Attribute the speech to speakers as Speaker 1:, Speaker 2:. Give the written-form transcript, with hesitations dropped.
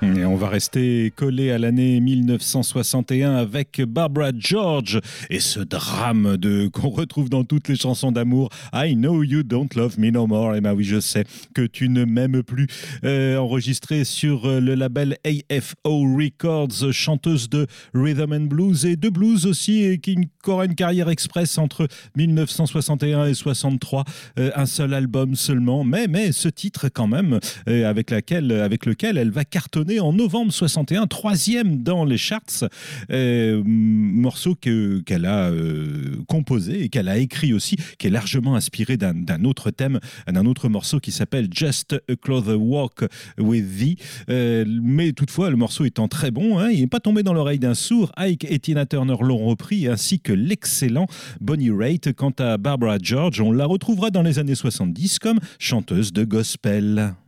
Speaker 1: Et on va rester collé à l'année 1961 avec Barbara George et ce drame qu'on retrouve dans toutes les chansons d'amour. I know you don't love me no more. Et ben oui, je sais que tu ne m'aimes plus. Enregistré sur le label AFO Records, chanteuse de rhythm and blues et de blues aussi, et qui aura une carrière express entre 1961 et 63. Un seul album seulement, mais ce titre quand même, avec lequel elle va cartonner en novembre 61, troisième dans les charts, morceau qu'elle a composé et qu'elle a écrit aussi, qui est largement inspiré d'un autre thème, d'un autre morceau qui s'appelle Just a Closer Walk with Thee. Mais toutefois, le morceau étant très bon, il n'est pas tombé dans l'oreille d'un sourd. Ike et Tina Turner l'ont repris, ainsi que l'excellent Bonnie Raitt. Quant à Barbara George, on la retrouvera dans les années 70 comme chanteuse de gospel.